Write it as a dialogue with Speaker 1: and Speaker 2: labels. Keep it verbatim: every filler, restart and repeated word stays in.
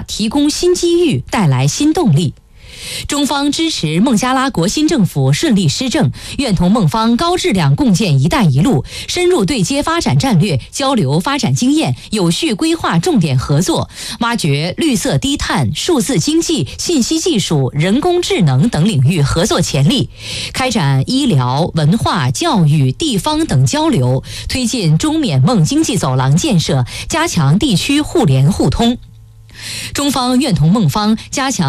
Speaker 1: 家提供新机遇，带来新动力。中方支持孟加拉国新政府顺利施政，愿同孟方高质量共建“一带一路”，深入对接发展战略，交流发展经验，有序规划重点合作，挖掘绿色低碳、数字经济、信息技术、人工智能等领域合作潜力，开展医疗、文化、教育、地方等交流，推进中缅孟经济走廊建设，加强地区互联互通。中方愿同孟方加强